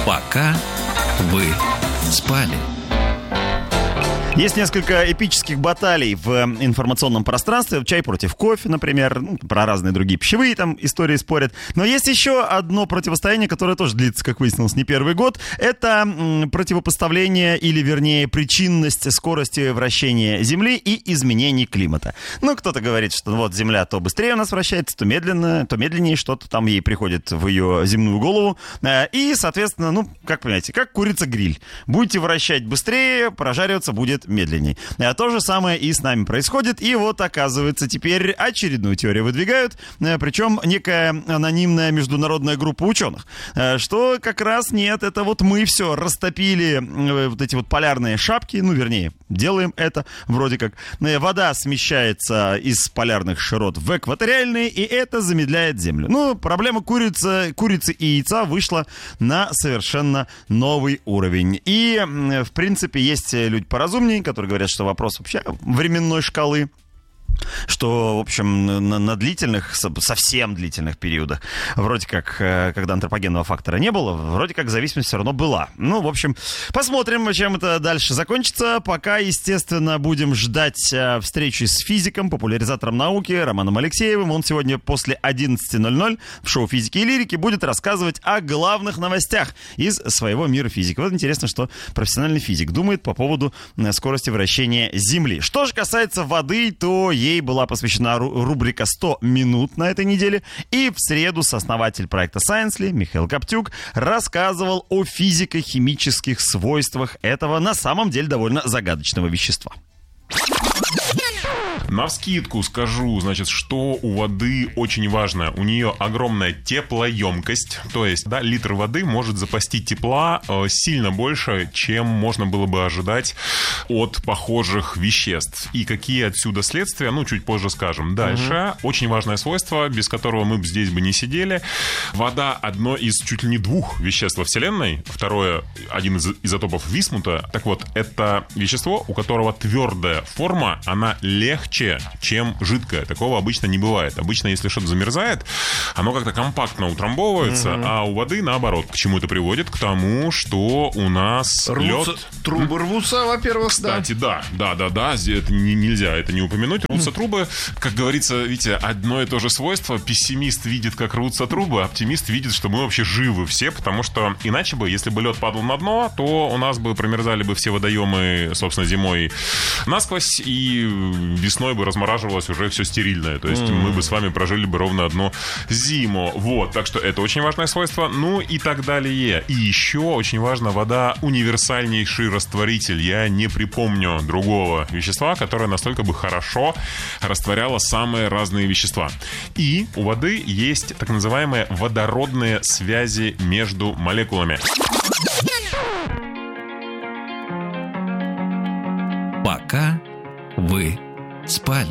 Пока вы спали. Есть несколько эпических баталий в информационном пространстве. Чай против кофе, например. Про разные другие пищевые там истории спорят. Но есть еще одно противостояние, которое тоже длится, как выяснилось, не первый год. Это противопоставление, или вернее причинность скорости вращения Земли и изменений климата. Ну, кто-то говорит, что вот Земля то быстрее у нас вращается, то медленно, то медленнее, что-то там ей приходит в ее земную голову. И, соответственно, ну, как понимаете, как курица-гриль. Будете вращать быстрее, прожариваться будет медленней. То же самое и с нами происходит. И вот, оказывается, теперь очередную теорию выдвигают, причем некая анонимная международная группа ученых, что как раз нет, это вот мы все растопили вот эти вот полярные шапки, ну, вернее, делаем это вроде как. Вода смещается из полярных широт в экваториальные, и это замедляет Землю. Ну, проблема курицы и яйца вышла на совершенно новый уровень. И, в принципе, есть люди поразумнее, которые говорят, что вопрос вообще временной шкалы, что, в общем, на длительных, совсем длительных периодах, вроде как, когда антропогенного фактора не было, вроде как зависимость все равно была. Ну, в общем, посмотрим, чем это дальше закончится. Пока, естественно, будем ждать встречи с физиком, популяризатором науки Романом Алексеевым. Он сегодня после 11:00 в шоу «Физики и лирики» будет рассказывать о главных новостях из своего мира физики. Вот интересно, что профессиональный физик думает по поводу скорости вращения Земли. Что же касается воды, то ей была посвящена рубрика «100 минут» на этой неделе. И в среду сооснователь проекта Science.ly Михаил Коптюк рассказывал о физико-химических свойствах этого на самом деле довольно загадочного вещества. Навскидку скажу, значит, что у воды очень важно. У нее огромная теплоемкость, то есть, да, литр воды может запастить тепла сильно больше, чем можно было бы ожидать от похожих веществ. И какие отсюда следствия, ну, чуть позже скажем. Дальше, очень важное свойство, без которого мы бы здесь бы не сидели. Вода — одно из чуть ли не двух веществ во Вселенной. Второе — один из изотопов Висмута. Так вот, это вещество, у которого твердая форма, она легче, чем жидкое. Такого обычно не бывает. Обычно, если что-то замерзает, оно как-то компактно утрамбовывается, а у воды наоборот. К чему это приводит? К тому, что у нас лед... Трубы рвутся, во-первых, кстати, да. Это нельзя это не упомянуть. Рвутся трубы. Как говорится, видите, одно и то же свойство. Пессимист видит, как рвутся трубы, а оптимист видит, что мы вообще живы все, потому что иначе бы, если бы лед падал на дно, то у нас бы промерзали бы все водоемы, собственно, зимой насквозь, и весной бы размораживалось уже все стерильное. То есть мы бы с вами прожили бы ровно одну зиму. Вот, так что это очень важное свойство. Ну и так далее. И еще очень важно, вода — универсальнейший растворитель. Я не припомню другого вещества, которое настолько бы хорошо растворяло самые разные вещества. И у воды есть так называемые водородные связи между молекулами. Пока вы спали.